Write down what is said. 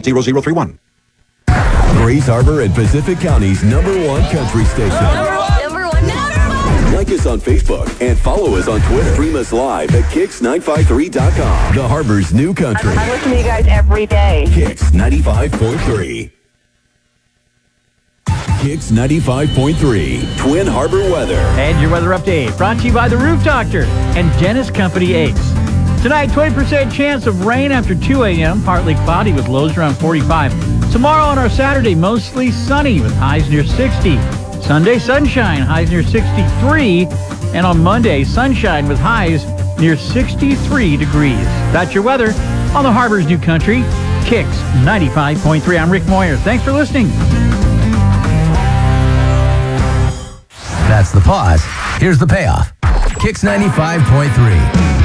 800-848-0031. Grays Harbor and Pacific County's #1 country station. Number one. Like us on Facebook and follow us on Twitter. Stream us live at Kix953.com. The Harbor's new country. I listen to you guys every day. Kix 95.3. Kix 95.3. Twin Harbor weather. And your weather update brought to you by the Roof Doctor and Dennis Company Eggs. Tonight, 20% chance of rain after 2 a.m., partly cloudy with lows around 45. Tomorrow on our Saturday, mostly sunny with highs near 60. Sunday, sunshine, highs near 63. And on Monday, sunshine with highs near 63 degrees. That's your weather on the Harbor's New Country, Kix 95.3. I'm Rick Moyer. Thanks for listening. That's the pause. Here's the payoff. Kix 95.3.